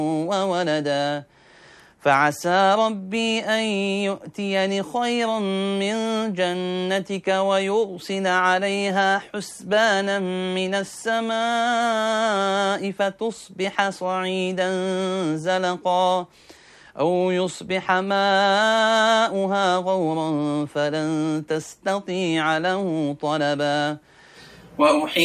وولدا فعسى ربي أن يؤتيني خيرا من جنتك ويرسل عليها حسبانا من السماء فتصبح صعيدا زلقا أو يصبح ماؤها غورا فلن تستطيع له طلبا.